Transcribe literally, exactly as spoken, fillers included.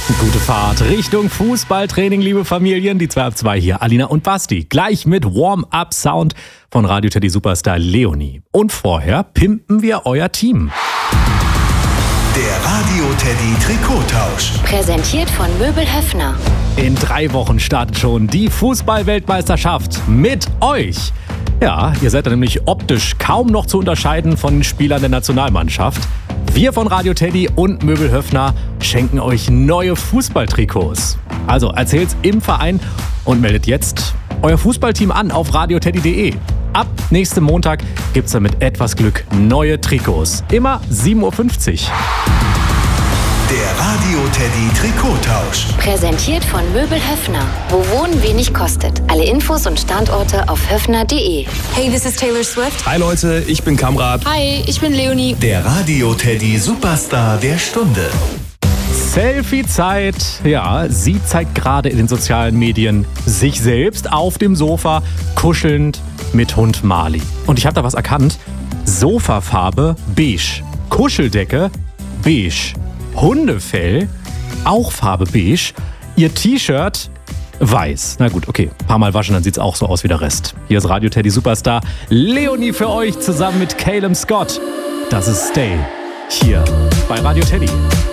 Gute Fahrt Richtung Fußballtraining, liebe Familien. Die zwei ab zwei hier, Alina und Basti. Gleich mit Warm-Up-Sound von Radio Teddy Superstar Leonie. Und vorher pimpen wir euer Team. Der Radio Teddy Trikottausch. Präsentiert von Möbel Höffner. In drei Wochen startet schon die Fußball-Weltmeisterschaft mit euch. Ja, ihr seid nämlich optisch kaum noch zu unterscheiden von den Spielern der Nationalmannschaft. Wir von Radio Teddy und Möbel Höffner schenken euch neue Fußballtrikots. Also erzählt's im Verein und meldet jetzt euer Fußballteam an auf radio teddy punkt de. Ab nächsten Montag gibt's dann mit etwas Glück neue Trikots. Immer sieben Uhr fünfzig. Der Radio Teddy Trikottausch. Präsentiert von Möbel Höffner. Wo Wohnen wenig kostet. Alle Infos und Standorte auf höffner punkt de. Hey, this is Taylor Swift. Hi Leute, ich bin Kamrat. Hi, ich bin Leonie. Der Radio Teddy Superstar der Stunde. Selfie-Zeit. Ja, sie zeigt gerade in den sozialen Medien sich selbst auf dem Sofa, kuschelnd mit Hund Marley. Und ich habe da was erkannt. Sofafarbe beige. Kuscheldecke beige. Hundefell auch Farbe beige. Ihr T-Shirt weiß. Na gut, okay. Ein paar Mal waschen, dann sieht's auch so aus wie der Rest. Hier ist Radio Teddy Superstar Leonie für euch zusammen mit Caleb Scott. Das ist Stay. Hier bei Radio Teddy.